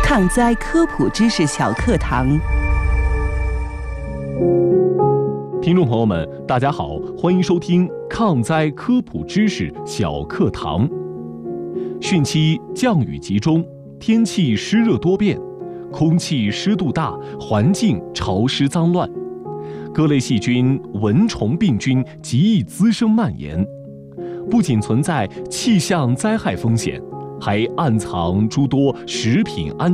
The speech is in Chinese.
抗灾科普知识小课堂。 听众朋友们，大家好，欢迎收听抗灾科普知识小课堂。汛期降雨集中，天气湿热多变，空气湿度大，环境潮湿脏乱，各类细菌、蚊虫、病菌极易滋生蔓延，不仅存在气象灾害风险，还暗藏诸多食品安